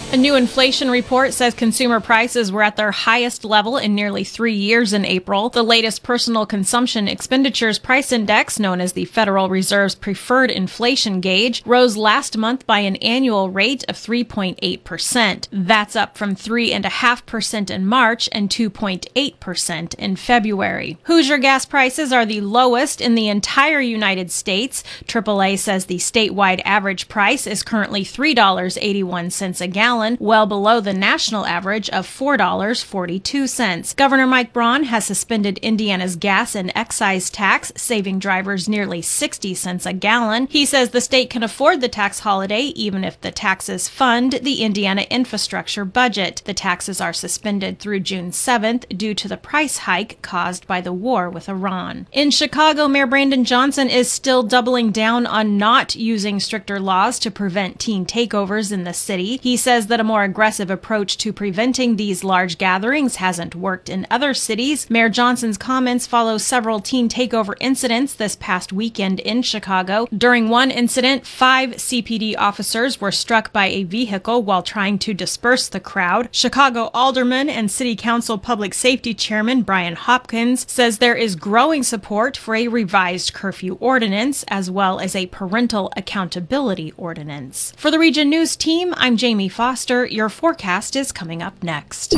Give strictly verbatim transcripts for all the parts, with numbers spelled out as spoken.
A new inflation report says consumer prices were at their highest level in nearly three years in April. The latest personal consumption expenditures price index, known as the Federal Reserve's preferred inflation gauge, rose last month by an annual rate of three point eight percent. That's up from three point five percent in March and two point eight percent in February. Hoosier gas prices are the lowest in the entire United States. triple A says the statewide average price is currently three dollars and eighty-one cents a gallon, well below the national average of four dollars and forty-two cents. Governor Mike Braun has suspended Indiana's gas and excise tax, saving drivers nearly sixty cents a gallon. He says the state can afford the tax holiday even if the taxes fund the Indiana infrastructure budget. The taxes are suspended through June seventh due to the price hike caused by the war with Iran. In Chicago, Mayor Brandon Johnson is still doubling down on not using stricter laws to prevent teen takeovers in the city. He says that a more aggressive approach to preventing these large gatherings hasn't worked in other cities. Mayor Johnson's comments follow several teen takeover incidents this past weekend in Chicago. During one incident, five C P D officers were struck by a vehicle while trying to disperse the crowd. Chicago Alderman and City Council Public Safety Chairman Brian Hopkins says there is growing support for a revised curfew ordinance as well as a parental accountability ordinance. For the Region News team, I'm Jamie Foster. Your forecast is coming up next.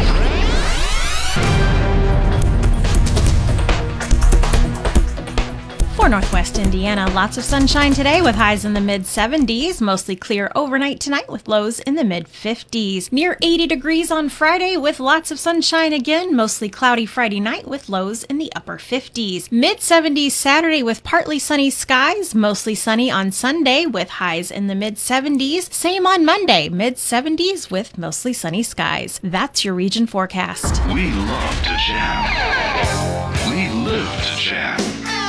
For Northwest Indiana, lots of sunshine today with highs in the mid seventies, mostly clear overnight tonight with lows in the mid fifties. Near eighty degrees on Friday with lots of sunshine again, mostly cloudy Friday night with lows in the upper fifties. mid seventies Saturday with partly sunny skies, mostly sunny on Sunday with highs in the mid seventies. Same on Monday, mid seventies with mostly sunny skies. That's your region forecast. We love to jam. We live to jam.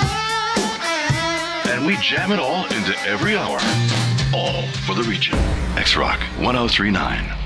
And we jam it all into every hour. All for the region. X-Rock one oh three point nine.